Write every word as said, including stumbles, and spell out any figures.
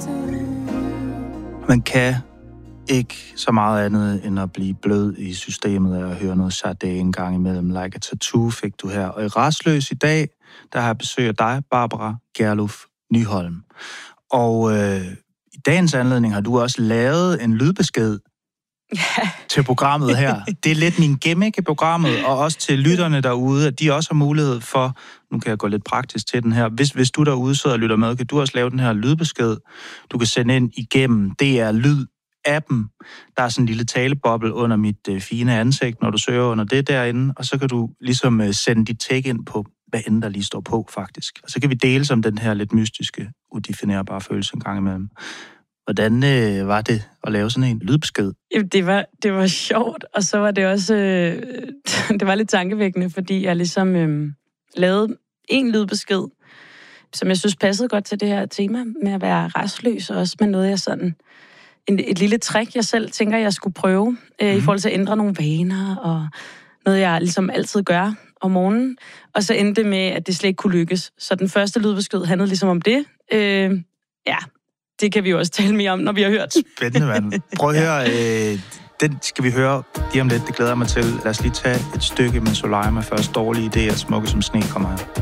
Man kan ikke så meget andet end at blive blød i systemet af at høre noget Sade en gang imellem. Like a Tattoo fik du her. Og i Rastløs i dag, der har jeg besøg af dig, Barbara Gerluf Nyholm. Og øh, i dagens anledning har du også lavet en lydbesked ja. til programmet her. Det er lidt min gimmick i programmet, og også til lytterne derude, at de også har mulighed for, nu kan jeg gå lidt praktisk til den her, hvis, hvis du derude sidder og lytter med, kan du også lave den her lydbesked. Du kan sende ind igennem D R Lyd appen. Der er sådan en lille taleboble under mit øh, fine ansigt, når du søger under det derinde, og så kan du ligesom øh, sende dit take ind på, hvad end der lige står på, faktisk. Og så kan vi dele som den her lidt mystiske, udefinerbare følelse en gang imellem. Hvordan øh, var det at lave sådan en lydbesked? Jamen, det var, det var sjovt, og så var det også øh, det var lidt tankevækkende, fordi jeg ligesom øh, lavede en lydbesked, som jeg synes passede godt til det her tema med at være rastløs, og også med noget, jeg sådan en, et lille trick, jeg selv tænker, jeg skulle prøve, øh, mm. i forhold til at ændre nogle vaner, og noget, jeg ligesom altid gør om morgenen. Og så endte det med, at det slet ikke kunne lykkes. Så den første lydbesked handlede ligesom om det. Øh, ja, det kan vi jo også tale mere om, når vi har hørt. Spændende, mand. Prøv at høre, øh, den skal vi høre lige om lidt. Det glæder jeg mig til. Lad os lige tage et stykke med Soleima først. Dårlige idéer, smukke som sne kommer her.